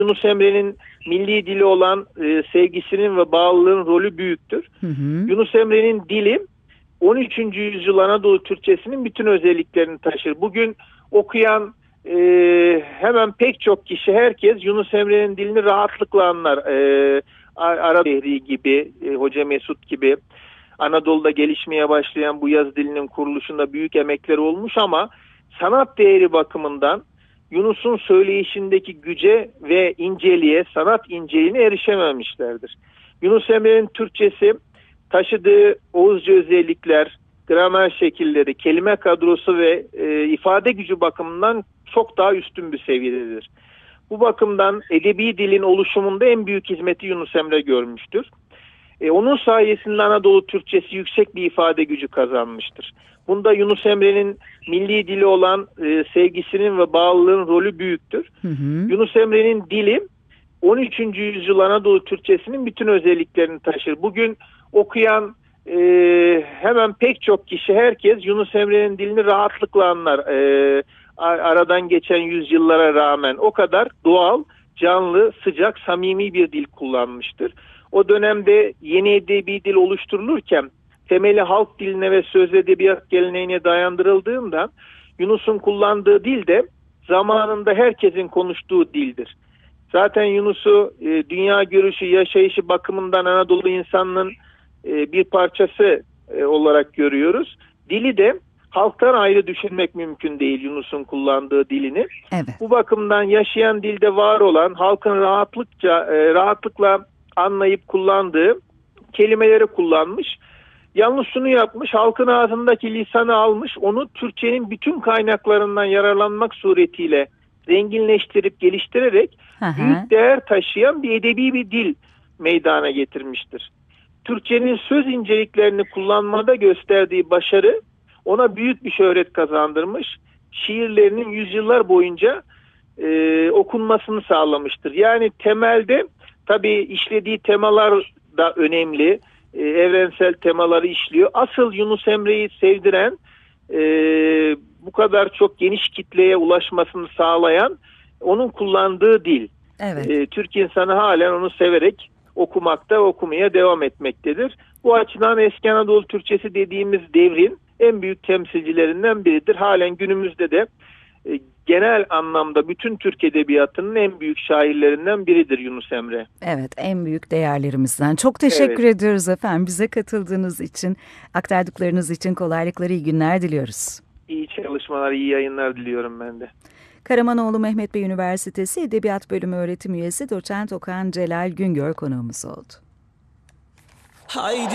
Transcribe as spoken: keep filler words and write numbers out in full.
Yunus Emre'nin milli dili olan e, sevgisinin ve bağlılığın rolü büyüktür. Hı hı. Yunus Emre'nin dili on üçüncü yüzyıl Anadolu Türkçesinin bütün özelliklerini taşır. Bugün okuyan e, hemen pek çok kişi, herkes Yunus Emre'nin dilini rahatlıkla anlar. E, Arabihri gibi, e, Hoca Mesut gibi Anadolu'da gelişmeye başlayan bu yazı dilinin kuruluşunda büyük emekleri olmuş ama sanat değeri bakımından Yunus'un söyleyişindeki güce ve inceliğe, sanat inceliğine erişememişlerdir. Yunus Emre'nin Türkçesi taşıdığı Oğuzca özellikler, gramer şekilleri, kelime kadrosu ve e, ifade gücü bakımından çok daha üstün bir seviyededir. Bu bakımdan edebi dilin oluşumunda en büyük hizmeti Yunus Emre görmüştür. E, onun sayesinde Anadolu Türkçesi yüksek bir ifade gücü kazanmıştır. Bunda Yunus Emre'nin milli dili olan e, sevgisinin ve bağlılığın rolü büyüktür. Hı hı. Yunus Emre'nin dili on üçüncü yüzyıl Anadolu Türkçesinin bütün özelliklerini taşır. Bugün okuyan e, hemen pek çok kişi, herkes Yunus Emre'nin dilini rahatlıkla anlar. E, aradan geçen yüzyıllara rağmen o kadar doğal, canlı, sıcak, samimi bir dil kullanmıştır. O dönemde yeni edebi dil oluşturulurken temeli halk diline ve söz edebiyat geleneğine dayandırıldığından Yunus'un kullandığı dil de zamanında herkesin konuştuğu dildir. Zaten Yunus'u e, dünya görüşü, yaşayışı bakımından Anadolu insanının e, bir parçası e, olarak görüyoruz. Dili de halktan ayrı düşünmek mümkün değil Yunus'un kullandığı dilini. Evet. Bu bakımdan yaşayan dilde var olan, halkın rahatlıkça e, rahatlıkla anlayıp kullandığı kelimeleri kullanmış. Yalnız şunu yapmış, halkın ağzındaki lisanı almış, onu Türkçenin bütün kaynaklarından yararlanmak suretiyle zenginleştirip geliştirerek Hı hı. büyük değer taşıyan bir edebi bir dil meydana getirmiştir. Türkçenin söz inceliklerini kullanmada gösterdiği başarı ona büyük bir şöhret kazandırmış. Şiirlerinin yüzyıllar boyunca e, okunmasını sağlamıştır. Yani temelde tabii işlediği temalar da önemli. E, evrensel temaları işliyor. Asıl Yunus Emre'yi sevdiren, e, bu kadar çok geniş kitleye ulaşmasını sağlayan onun kullandığı dil. Evet. E, Türk insanı halen onu severek okumakta, okumaya devam etmektedir. Bu açıdan Eski Anadolu Türkçesi dediğimiz devrin en büyük temsilcilerinden biridir. Halen günümüzde de e, genel anlamda bütün Türk Edebiyatı'nın en büyük şairlerinden biridir Yunus Emre. Evet, en büyük değerlerimizden. Çok teşekkür Evet. ediyoruz efendim. Bize katıldığınız için, aktardıklarınız için kolaylıkları, iyi günler diliyoruz. İyi çalışmalar, iyi yayınlar diliyorum ben de. Karamanoğlu Mehmet Bey Üniversitesi Edebiyat Bölümü öğretim üyesi Doçent Okan Celal Güngör konuğumuz oldu. Haydi.